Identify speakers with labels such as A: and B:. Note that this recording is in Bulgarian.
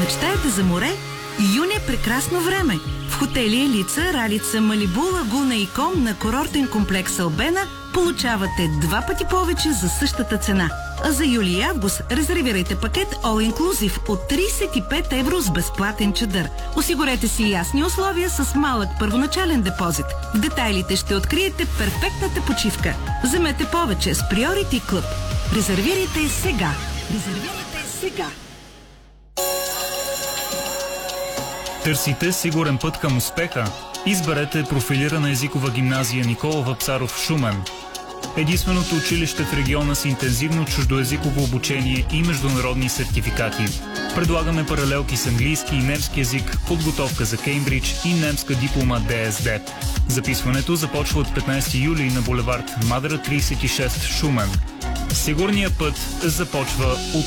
A: Мечтаете за море? Юни е прекрасно време. В хотели Елица, Ралица, Малибу, Лагуна и Ком на курортен комплекс Албена получавате 2 пъти повече за същата цена. А за юли и август резервирайте пакет All Inclusive от 35 евро с безплатен чадър. Осигурете си ясни условия с малък първоначален депозит. В детайлите ще откриете перфектната почивка. Вземете повече с Priority Club. Резервирайте сега. Резервирайте сега.
B: Търсите сигурен път към успеха? Изберете профилирана езикова гимназия Никола Вапцаров в Шумен. Единственото училище в региона с интензивно чуждоезиково обучение и международни сертификати. Предлагаме паралелки с английски и немски език, подготовка за Кеймбридж и немска диплома ДСД. Записването започва от 15 юли на булевард Мадра 36 Шумен. Сигурният път започва от